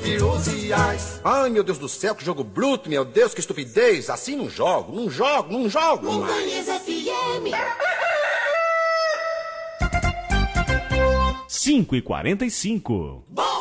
Piruziais. Ai, meu Deus do céu, que jogo bruto, meu Deus, que estupidez. Assim não jogo. Montanhas FM. 5h45. Bom